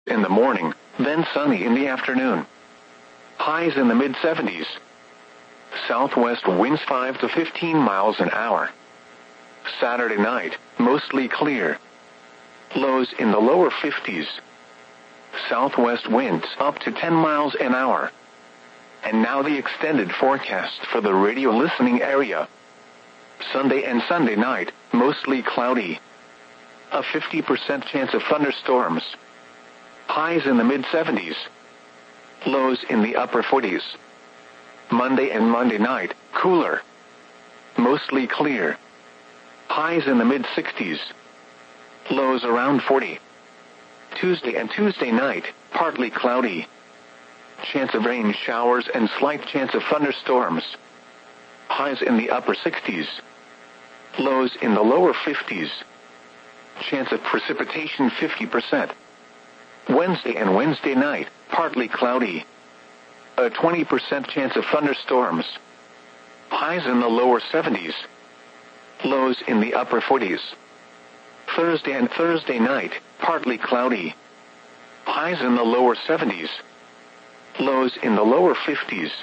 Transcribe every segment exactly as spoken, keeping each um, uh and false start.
in the morning, then sunny in the afternoon. Highs in the mid seventies. Southwest winds five to fifteen miles an hour. Saturday night, mostly clear. Lows in the lower fifties. Southwest winds up to ten miles an hour. And now the extended forecast for the radio listening area. Sunday and Sunday night, mostly cloudy. A fifty percent chance of thunderstorms. Highs in the mid seventies. Lows in the upper forties. Monday and Monday night, cooler. Mostly clear. Highs in the mid sixties. Lows around forty. Tuesday and Tuesday night, partly cloudy. Chance of rain showers and slight chance of thunderstorms. Highs in the upper sixties. Lows in the lower fifties. Chance of precipitation fifty percent. Wednesday and Wednesday night, partly cloudy. A twenty percent chance of thunderstorms. Highs in the lower seventies. Lows in the upper forties. Thursday and Thursday night, partly cloudy. Highs in the lower seventies. Lows in the lower fifties.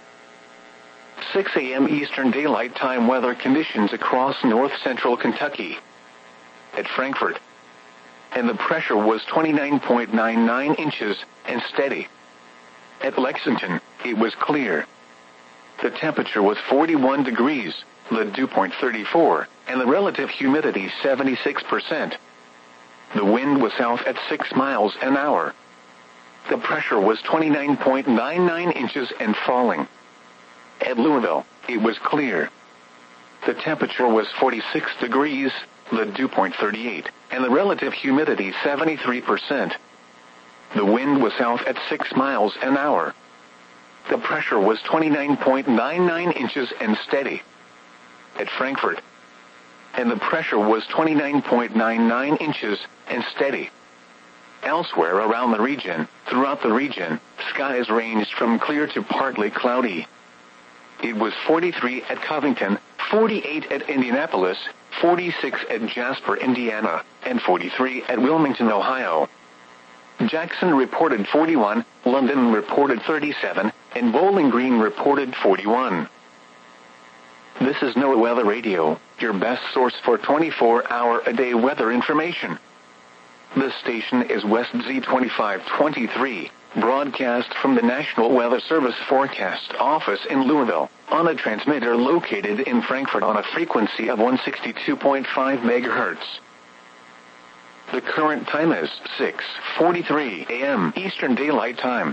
six a.m. Eastern Daylight Time weather conditions across north central Kentucky. At Frankfort. And the pressure was twenty-nine point nine nine inches and steady. At Lexington, it was clear. The temperature was forty-one degrees, the dew point thirty-four, and the relative humidity seventy-six percent. The wind was south at six miles an hour. The pressure was twenty-nine point nine nine inches and falling. At Louisville, it was clear. The temperature was forty-six degrees, the dew point thirty-eight, and the relative humidity seventy-three percent. The wind was south at six miles an hour. The pressure was twenty-nine point nine nine inches and steady. At Frankfort. And the pressure was twenty-nine point nine nine inches and steady. Elsewhere around the region, throughout the region, skies ranged from clear to partly cloudy. It was forty-three at Covington, forty-eight at Indianapolis, forty-six at Jasper, Indiana, and forty-three at Wilmington, Ohio. Jackson reported forty-one, London reported thirty-seven, and Bowling Green reported forty-one. This is NOAA Weather Radio, your best source for twenty-four hour a day weather information. This station is West Z twenty-five twenty-three, broadcast from the National Weather Service Forecast Office in Louisville, on a transmitter located in Frankfort on a frequency of one sixty-two point five megahertz. The current time is six forty-three a.m. Eastern Daylight Time.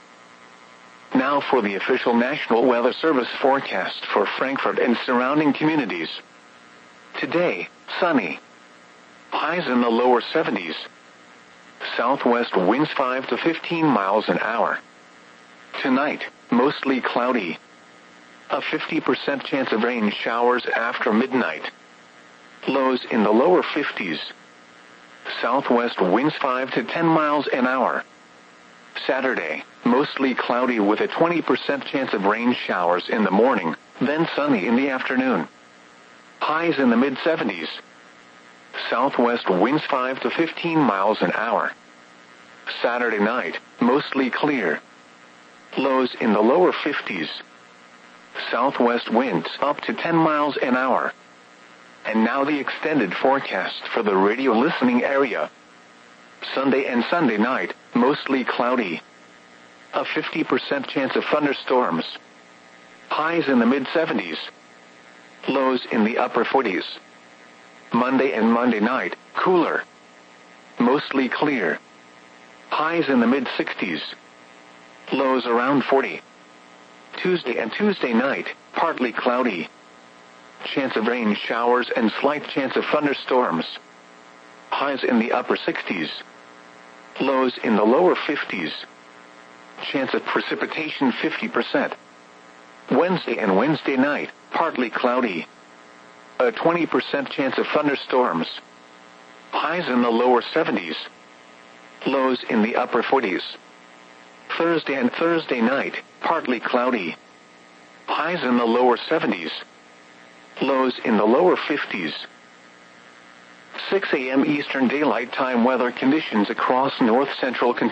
Now for the official National Weather Service forecast for Frankfort and surrounding communities. Today, sunny. Highs in the lower seventies. Southwest winds five to fifteen miles an hour. Tonight, mostly cloudy. A fifty percent chance of rain showers after midnight. Lows in the lower fifties. Southwest winds five to ten miles an hour. Saturday, mostly cloudy with a twenty percent chance of rain showers in the morning, then sunny in the afternoon. Highs in the mid seventies. Southwest winds five to fifteen miles an hour. Saturday night, mostly clear. Lows in the lower fifties. Southwest winds up to ten miles an hour. And now the extended forecast for the radio listening area. Sunday and Sunday night, mostly cloudy. A fifty percent chance of thunderstorms. Highs in the mid seventies. Lows in the upper forties. Monday and Monday night, cooler. Mostly clear. Highs in the mid sixties. Lows around forty. Tuesday and Tuesday night, partly cloudy. Chance of rain showers and slight chance of thunderstorms. Highs in the upper sixties. Lows in the lower fifties. Chance of precipitation fifty percent. Wednesday and Wednesday night, partly cloudy. A twenty percent chance of thunderstorms. Highs in the lower seventies. Lows in the upper forties. Thursday and Thursday night, partly cloudy. Highs in the lower seventies. Lows in the lower fifties. six a.m. Eastern Daylight Time weather conditions across north central Kentucky.